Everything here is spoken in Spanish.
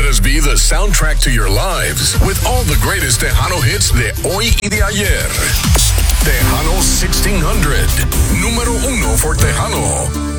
Let us be the soundtrack to your lives with all the greatest Tejano hits de hoy y de ayer. Tejano 1600, número 1 for Tejano.